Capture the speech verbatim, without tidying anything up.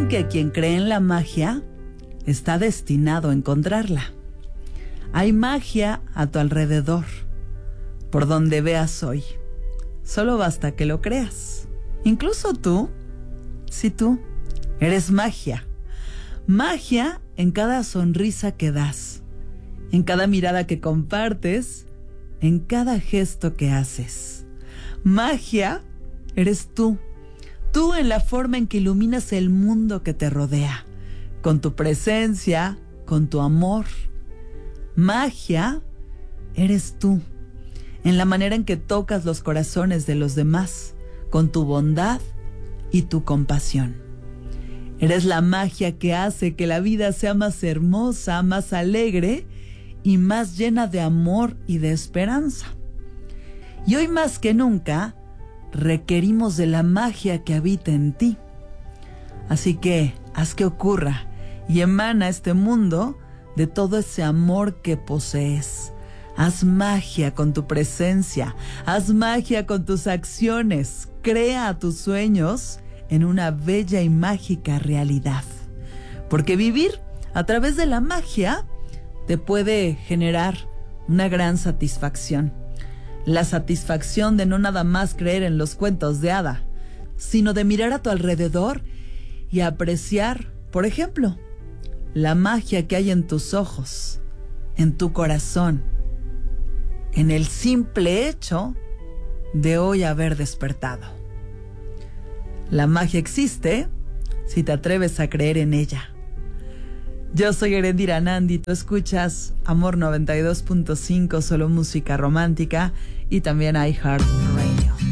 Dicen que quien cree en la magia está destinado a encontrarla. Hay magia a tu alrededor, por donde veas hoy. Solo basta que lo creas. Incluso tú, sí tú, eres magia. Magia en cada sonrisa que das, en cada mirada que compartes, en cada gesto que haces. Magia eres tú. Tú en la forma en que iluminas el mundo que te rodea, con tu presencia, con tu amor. Magia eres tú, en la manera en que tocas los corazones de los demás, con tu bondad y tu compasión. Eres la magia que hace que la vida sea más hermosa, más alegre y más llena de amor y de esperanza. Y hoy más que nunca, requerimos de la magia que habita en ti. Así que haz que ocurra y emana a este mundo de todo ese amor que posees. Haz magia con tu presencia, haz magia con tus acciones, crea tus sueños en una bella y mágica realidad. Porque vivir a través de la magia te puede generar una gran satisfacción. La satisfacción de no nada más creer en los cuentos de hada, sino de mirar a tu alrededor y apreciar, por ejemplo, la magia que hay en tus ojos, en tu corazón, en el simple hecho de hoy haber despertado. La magia existe si te atreves a creer en ella. Yo soy Erendira Nandi, tú escuchas Amor noventa y dos punto cinco, solo música romántica, y también iHeart